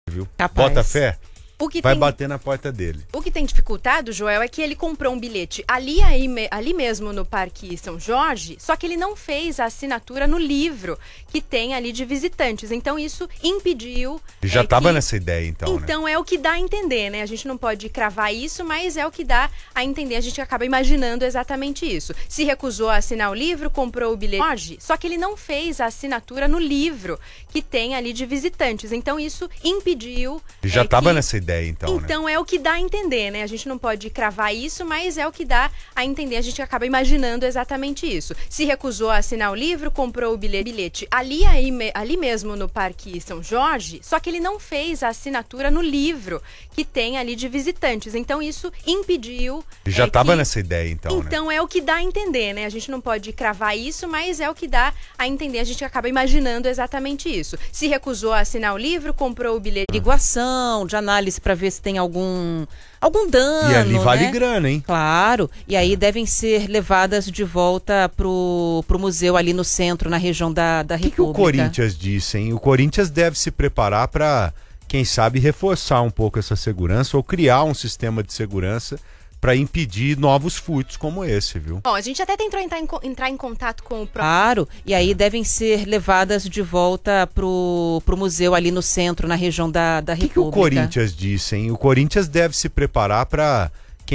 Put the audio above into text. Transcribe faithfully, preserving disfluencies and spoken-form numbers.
Viu? Capaz. Bota fé, O que vai tem... bater na porta dele. O que tem dificultado, Joel, é que ele comprou um bilhete ali, aí, ali mesmo no Parque São Jorge, só que ele não fez a assinatura no livro que tem ali de visitantes. Então isso impediu... Ele já é, estava que... nessa ideia, então, Então né? é o que dá a entender, né? A gente não pode cravar isso, mas é o que dá a entender. A gente acaba imaginando exatamente isso. Se recusou a assinar o livro, comprou o bilhete, só que ele não fez a assinatura no livro que tem ali de visitantes. Então isso impediu... Ele já é, estava que... nessa ideia, então, né? Então é o que dá a entender, né? A gente não pode cravar isso, mas é o que dá a entender. A gente acaba imaginando exatamente isso. Se recusou a assinar o livro, comprou o bilhete ali, aí, ali mesmo no Parque São Jorge, só que ele não fez a assinatura no livro que tem ali de visitantes. Então isso impediu... Ele já é, estava que... nessa ideia, então, né? Então é o que dá a entender, né? A gente não pode cravar isso, mas é o que dá a entender. A gente acaba imaginando exatamente isso. Se recusou a assinar o livro, comprou o bilhete... Averiguação, de análise para ver se tem algum, algum dano, E ali vale né? grana, hein? Claro, e aí devem ser levadas de volta pro, pro museu ali no centro, na região da, da O que, que República. o Corinthians disse, hein? O Corinthians deve se preparar para, quem sabe, reforçar um pouco essa segurança ou criar um sistema de segurança para impedir novos furtos como esse, viu? Bom, a gente até tentou entrar em, entrar em contato com o próprio... Claro, e aí devem ser levadas de volta pro, pro museu ali no centro, na região da, da O que, que o República. Corinthians disse, hein? O Corinthians deve se preparar para